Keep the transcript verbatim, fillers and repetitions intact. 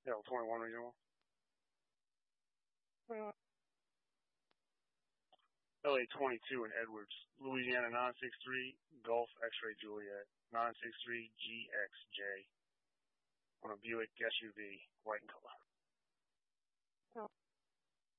L twenty-one regional. L A twenty-two in Edwards, Louisiana nine six three, Golf X-Ray Juliet, nine six three G X J, on a Buick S U V, white in color.